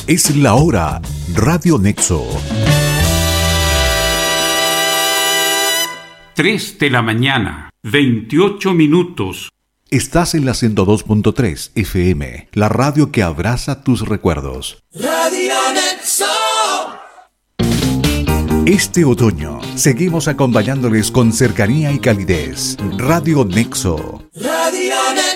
Es la hora. Radio Nexo. 3 de la mañana, 28 minutos. Estás en la 102.3 FM, la radio que abraza tus recuerdos. Radio Nexo. Este otoño seguimos acompañándoles con cercanía y calidez. Radio Nexo. Radio Nexo.